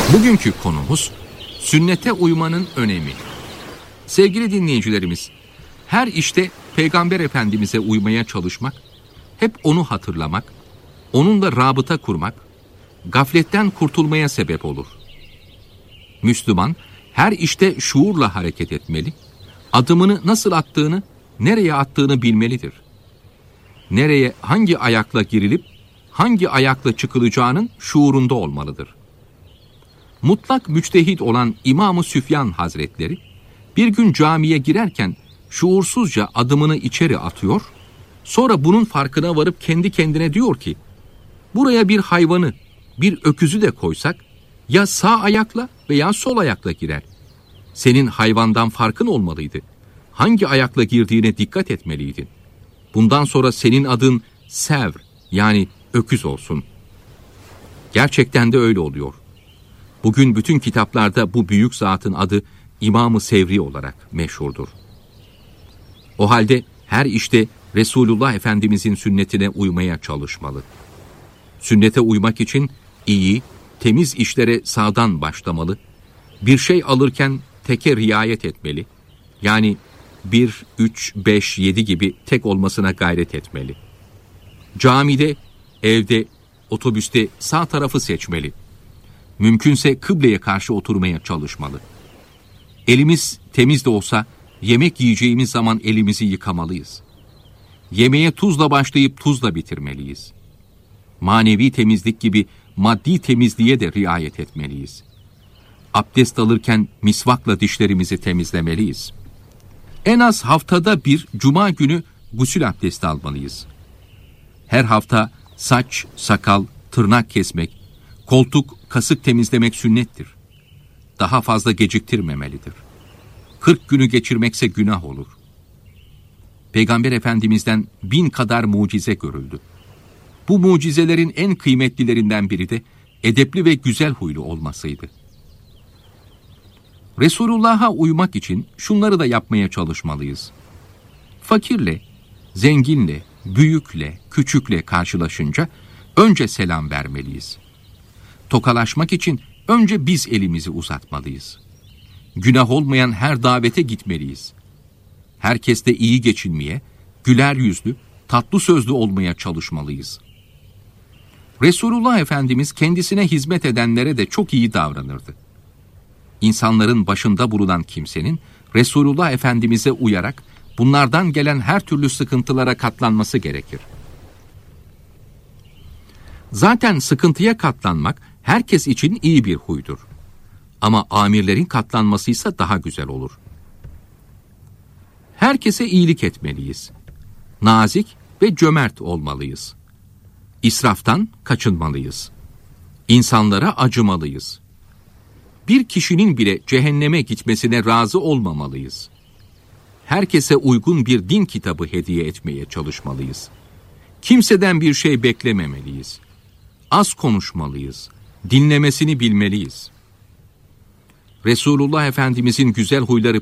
Bugünkü konumuz sünnete uymanın önemi. Sevgili dinleyicilerimiz, her işte Peygamber Efendimiz'e uymaya çalışmak, hep onu hatırlamak, onunla rabıta kurmak, gafletten kurtulmaya sebep olur. Müslüman her işte şuurla hareket etmeli, adımını nasıl attığını, nereye attığını bilmelidir. Nereye hangi ayakla girilip hangi ayakla çıkılacağının şuurunda olmalıdır. Mutlak müçtehit olan İmam-ı Süfyan Hazretleri bir gün camiye girerken şuursuzca adımını içeri atıyor, sonra bunun farkına varıp kendi kendine diyor ki, buraya bir hayvanı, bir öküzü de koysak ya sağ ayakla veya sol ayakla girer. Senin hayvandan farkın olmalıydı. Hangi ayakla girdiğine dikkat etmeliydin. Bundan sonra senin adın Sevr, yani öküz olsun. Gerçekten de öyle oluyor. Bugün bütün kitaplarda bu büyük zatın adı İmam-ı Sevri olarak meşhurdur. O halde her işte Resulullah Efendimizin sünnetine uymaya çalışmalı. Sünnete uymak için iyi, temiz işlere sağdan başlamalı. Bir şey alırken teke riayet etmeli. Yani 1, 3, 5, 7 gibi tek olmasına gayret etmeli. Camide, evde, otobüste sağ tarafı seçmeli. Mümkünse kıbleye karşı oturmaya çalışmalı. Elimiz temiz de olsa yemek yiyeceğimiz zaman elimizi yıkamalıyız. Yemeğe tuzla başlayıp tuzla bitirmeliyiz. Manevi temizlik gibi maddi temizliğe de riayet etmeliyiz. Abdest alırken misvakla dişlerimizi temizlemeliyiz. En az haftada bir cuma günü gusül abdesti almalıyız. Her hafta saç, sakal, tırnak kesmek, koltuk, kasık temizlemek sünnettir. Daha fazla geciktirmemelidir. 40 günü geçirmekse günah olur. Peygamber Efendimiz'den 1000 kadar mucize görüldü. Bu mucizelerin en kıymetlilerinden biri de edepli ve güzel huylu olmasıydı. Resulullah'a uymak için şunları da yapmaya çalışmalıyız. Fakirle, zenginle, büyükle, küçükle karşılaşınca önce selam vermeliyiz. Tokalaşmak için önce biz elimizi uzatmalıyız. Günah olmayan her davete gitmeliyiz. Herkesle iyi geçinmeye, güler yüzlü, tatlı sözlü olmaya çalışmalıyız. Resulullah Efendimiz kendisine hizmet edenlere de çok iyi davranırdı. İnsanların başında bulunan kimsenin Resulullah Efendimiz'e uyarak bunlardan gelen her türlü sıkıntılara katlanması gerekir. Zaten sıkıntıya katlanmak herkes için iyi bir huydur. Ama amirlerin katlanmasıysa daha güzel olur. Herkese iyilik etmeliyiz. Nazik ve cömert olmalıyız. İsraftan kaçınmalıyız. İnsanlara acımalıyız. Bir kişinin bile cehenneme gitmesine razı olmamalıyız. Herkese uygun bir din kitabı hediye etmeye çalışmalıyız. Kimseden bir şey beklememeliyiz. Az konuşmalıyız. Dinlemesini bilmeliyiz. Resulullah Efendimizin güzel huyları